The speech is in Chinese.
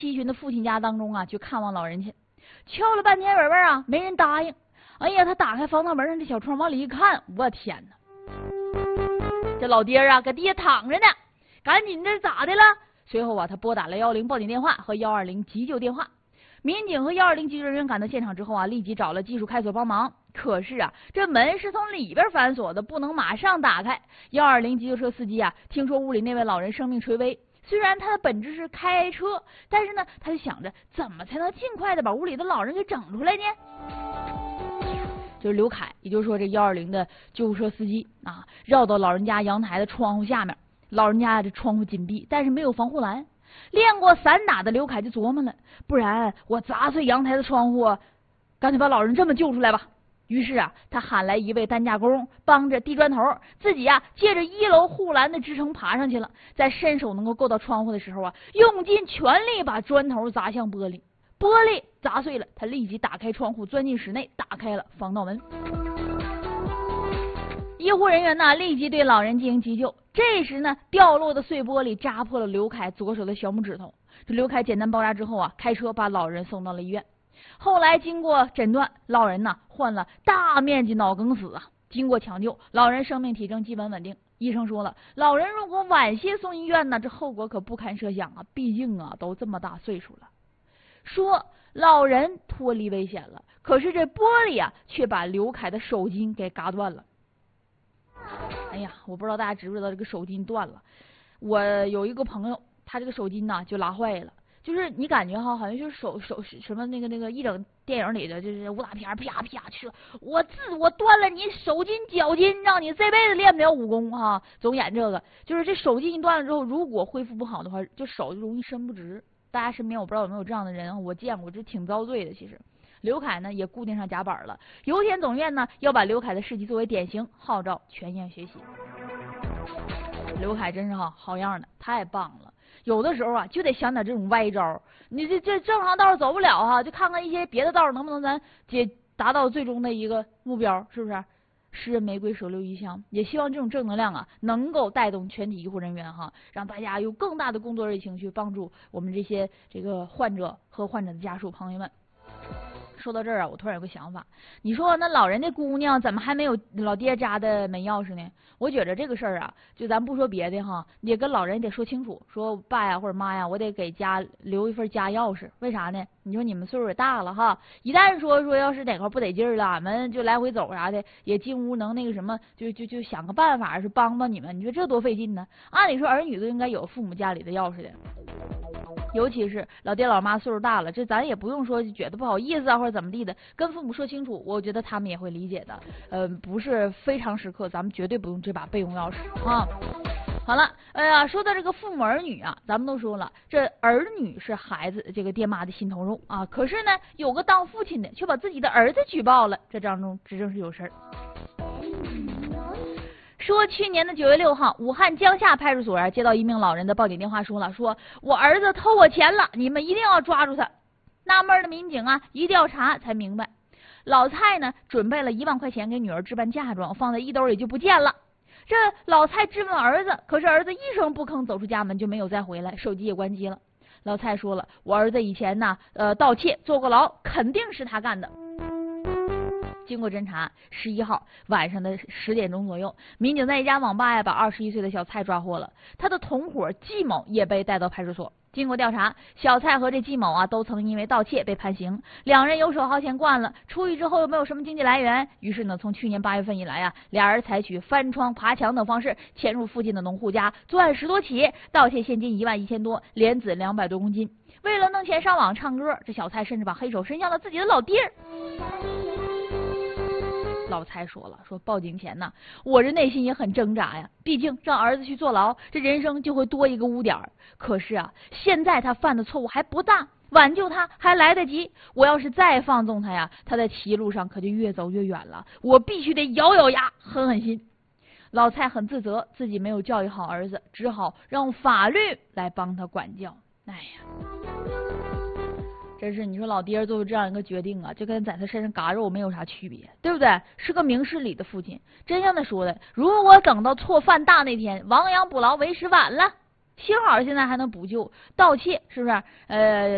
七旬的父亲家当中啊，去看望老人去，敲了半天门啊，没人答应。哎呀，他打开防盗门上的小窗，往里一看，我天哪！这老爹啊，搁地下躺着呢，赶紧这咋的了？随后啊，他拨打了110报警电话和120急救电话。民警和120急救人员赶到现场之后啊，立即找了技术开锁帮忙。可是啊，这门是从里边反锁的，不能马上打开。120急救车司机啊，听说屋里那位老人生命垂危，虽然他的本质是开车，但是呢，他就想着怎么才能尽快的把屋里的老人给整出来呢？就是刘凯，也就是说这120的救护车司机啊，绕到老人家阳台的窗户下面，老人家这窗户紧闭，但是没有防护栏。练过散打的刘凯就琢磨了，不然我砸碎阳台的窗户，干脆把老人这么救出来吧。于是啊，他喊来一位担架工，帮着递砖头，自己啊借着1楼护栏的支撑爬上去了。在伸手能够够到窗户的时候啊，用尽全力把砖头砸向玻璃。玻璃砸碎了，他立即打开窗户，钻进室内，打开了防盗门。医护人员呢，立即对老人进行急救。这时呢，掉落的碎玻璃扎破了刘凯左手的小拇指头。这刘凯简单包扎之后啊，开车把老人送到了医院。后来经过诊断，老人呢患了大面积脑梗死啊。经过抢救，老人生命体征基本稳定。医生说了，老人如果晚些送医院呢，这后果可不堪设想啊！毕竟啊，都这么大岁数了。说老人脱离危险了，可是这玻璃啊，却把刘凯的手筋给嘎断了。哎呀，我不知道大家知不知道这个手筋断了。我有一个朋友，他这个手筋呢就拉坏了，就是你感觉哈，好像就是手什么那个一整电影里的就是武打片啪啪去了，我断了你手筋脚筋，让你这辈子练不了武功哈。总演这个，就是这手筋一断了之后，如果恢复不好的话，就手就容易伸不直。大家身边我不知道有没有这样的人，我见过，这挺遭罪的。其实刘凯呢也固定上夹板了，油田总院呢要把刘凯的事迹作为典型，号召全院学习。刘凯真是好样的，太棒了。有的时候啊，就得想点这种歪招，你这正常道走不了哈，就看看一些别的道能不能咱达到最终的一个目标，是不是？诗人玫瑰手留余香，也希望这种正能量啊，能够带动全体医护人员哈，让大家有更大的工作热情去帮助我们这个患者和患者的家属朋友们。说到这儿啊，我突然有个想法，你说那老人家姑娘怎么还没有老爹家的门钥匙呢？我觉着这个事儿啊，就咱不说别的哈，你跟老人得说清楚，说爸呀或者妈呀，我得给家留一份家钥匙。为啥呢？你说你们岁数也大了哈，一旦说要是哪块不得劲儿了，俺们就来回走啥的，也进屋能那个什么，就想个办法是帮帮你们。你说这多费劲呢？按理说儿女都应该有父母家里的钥匙的。尤其是老爹老妈岁数大了，这咱也不用说觉得不好意思啊或者怎么地的，跟父母说清楚，我觉得他们也会理解的。不是非常时刻，咱们绝对不用这把备用钥匙啊。好了，哎呀，说到这个父母儿女啊，咱们都说了，这儿女是孩子这个爹妈的心头肉啊。可是呢，有个当父亲的却把自己的儿子举报了，这当中指定是有事儿。说去年的9月6号，武汉江夏派出所接到一名老人的报警电话，说我儿子偷我钱了，你们一定要抓住他。纳闷的民警啊，一调查才明白，老蔡呢准备了1万块钱给女儿置办嫁妆，放在衣兜里就不见了。这老蔡质问儿子，可是儿子一声不吭走出家门就没有再回来，手机也关机了。老蔡说了，我儿子以前呢盗窃坐过牢，肯定是他干的。经过侦查，11号晚上的10点钟左右，民警在一家网吧呀把21岁的小蔡抓获了，他的同伙季某也被带到派出所。经过调查，小蔡和这季某啊都曾因为盗窃被判刑，两人游手好闲惯了，出狱之后又没有什么经济来源，于是呢，从去年8月份以来啊，俩人采取翻窗、爬墙等方式潜入附近的农户家，作案10多起，盗窃现金11000多，莲子200多公斤。为了弄钱上网唱歌，这小蔡甚至把黑手伸向了自己的老爹。老蔡说了，报警前呢，我这内心也很挣扎呀，毕竟让儿子去坐牢，这人生就会多一个污点。可是啊，现在他犯的错误还不大，挽救他还来得及。我要是再放纵他呀，他在歧路上可就越走越远了。我必须得咬咬牙，狠狠心。老蔡很自责，自己没有教育好儿子，只好让法律来帮他管教。哎呀，真是你说老爹做出这样一个决定啊，就跟在他身上嘎肉没有啥区别，对不对？是个明事理的父亲。真像他说的，如果等到错犯大那天，亡羊补牢为时晚了。幸好现在还能补救，盗窃是不是？